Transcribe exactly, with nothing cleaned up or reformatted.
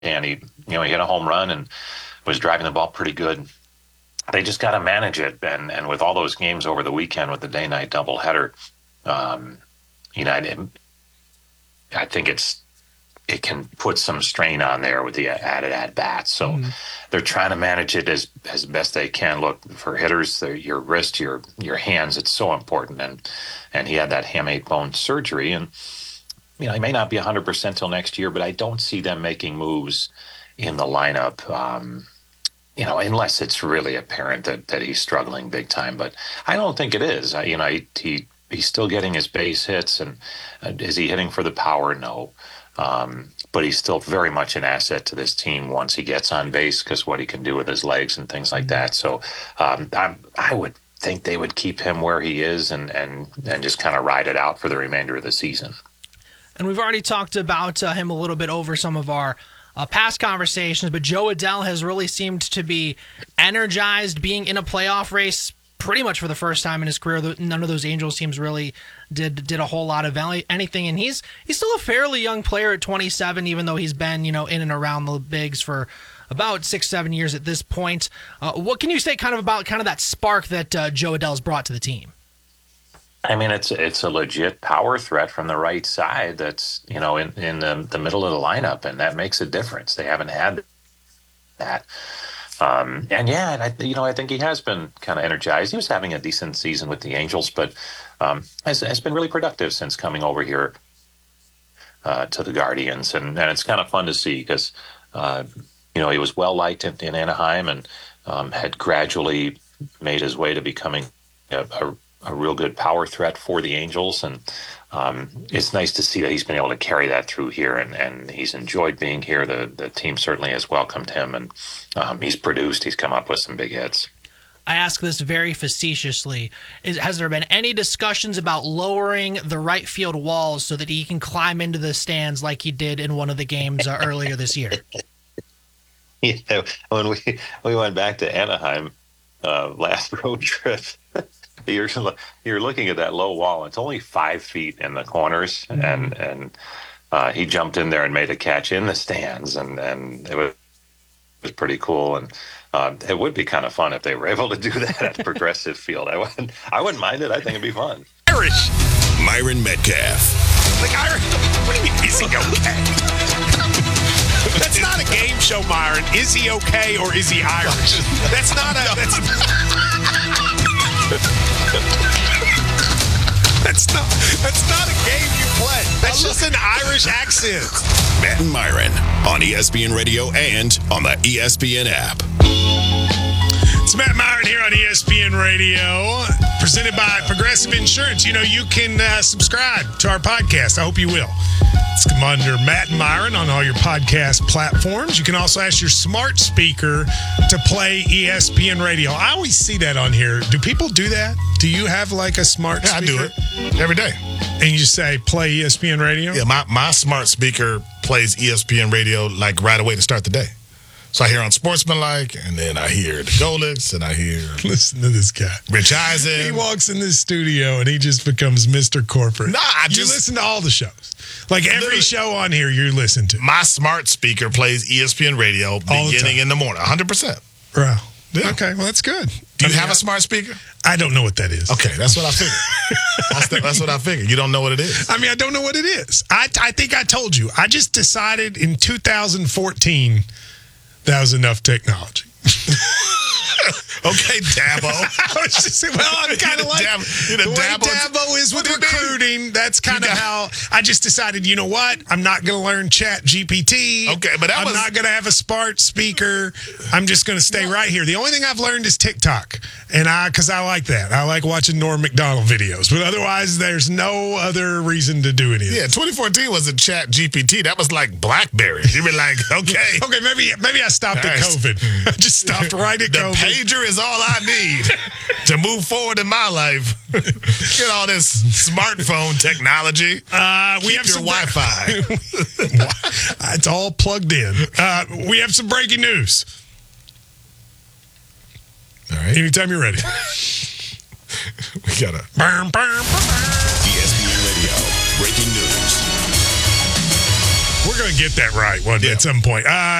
and he, you know, he hit a home run and was driving the ball pretty good. They just got to manage it, and and with all those games over the weekend with the day-night doubleheader, um, you know, I, I think it's it can put some strain on there with the added at bats. So mm. they're trying to manage it as as best they can. Look, for hitters, your wrist, your your hands, it's so important. And and he had that hamate bone surgery, and you know, he may not be one hundred percent till next year, but I don't see them making moves in the lineup. Um, You know, unless it's really apparent that, that he's struggling big time, but I don't think it is. Uh, you know, he, he he's still getting his base hits, and uh, is he hitting for the power? No, um, but he's still very much an asset to this team once he gets on base, because what he can do with his legs and things like that. So um, I I would think they would keep him where he is and and and just kind of ride it out for the remainder of the season. And we've already talked about uh, him a little bit over some of our Uh, past conversations, but Jo Adell has really seemed to be energized, being in a playoff race pretty much for the first time in his career. None of those Angels teams really did did a whole lot of anything, and he's he's still a fairly young player at twenty-seven, even though he's been, you know, in and around the bigs for about six, seven years at this point. Uh, what can you say kind of about kind of that spark that uh, Jo Adell's brought to the team? I mean, it's it's a legit power threat from the right side that's, you know, in, in the, the middle of the lineup, and that makes a difference. They haven't had that. Um, and, yeah, and I, you know, I think he has been kind of energized. He was having a decent season with the Angels, but um, has, has been really productive since coming over here uh, to the Guardians. And, and it's kind of fun to see because, uh, you know, he was well-liked in, in Anaheim and um, had gradually made his way to becoming a, a a real good power threat for the Angels. And um, it's nice to see that he's been able to carry that through here, and, and he's enjoyed being here. The the team certainly has welcomed him, and um, he's produced. He's come up with some big hits. I ask this very facetiously. Is, has there been any discussions about lowering the right field walls so that he can climb into the stands like he did in one of the games uh, earlier this year? Yeah, when we, we went back to Anaheim uh, last road trip, You're you're looking at that low wall. It's only five feet in the corners, mm-hmm. and and uh, he jumped in there and made a catch in the stands, and, and it was it was pretty cool. And uh, it would be kind of fun if they were able to do that at Progressive Field. I wouldn't I wouldn't mind it. I think it'd be fun. Irish Myron Metcalf. Like Irish? What do you mean? Is he okay? That's not a game show, Myron. Is he okay or is he Irish? That's not a. That's, That's not that's not a game you play. That's just an Irish accent. Matt and Myron on E S P N Radio and on the E S P N app. It's Matt Myron here on E S P N Radio, presented by Progressive Insurance. You know, you can uh, subscribe to our podcast. I hope you will. It's come under Matt and Myron on all your podcast platforms. You can also ask your smart speaker to play E S P N Radio. I always see that on here. Do people do that? Do you have like a smart yeah, speaker? I do it every day. And you just say, play E S P N Radio? Yeah, my, my smart speaker plays E S P N Radio like right away to start the day. So I hear on Sportsmanlike, and then I hear the Golix, and I hear... Listen to this guy. Rich Eisen. He walks in this studio, and he just becomes Mister Corporate. Nah, I just... You listen to all the shows. Like every show on here you listen to. My smart speaker plays E S P N Radio beginning in the morning, one hundred percent. Bro. Yeah. Okay, well, that's good. Do you I mean, have a smart speaker? I don't know what that is. Okay, that's what I figured. that's, the, that's what I figured. You don't know what it is. I mean, I don't know what it is. I, I think I told you. I just decided in two thousand fourteen... that was enough technology. Okay, Dabo. I was just saying, well, I'm kind of like Dab, you know, the way Dabo, Dabo is with recruiting. That's kind of how I just decided, you know what? I'm not going to learn Chat G P T. Okay, but that I'm was, not going to have a smart speaker. I'm just going to stay right here. The only thing I've learned is TikTok, and I because I like that. I like watching Norm Macdonald videos, but otherwise, there's no other reason to do anything. Yeah, twenty fourteen wasn't Chat G P T. That was like BlackBerry. You were like, okay, okay, maybe maybe I stopped at COVID. I just stopped right at the COVID. The pager is all I need to move forward in my life. Get all this smartphone technology. Uh, we Keep have your some Wi-Fi. It's all plugged in. Uh, we have some breaking news. All right. Anytime you're ready. We gotta. Burn, burn, burn. E S P N Radio breaking news. We're going to get that right one Yeah. at some point. Uh,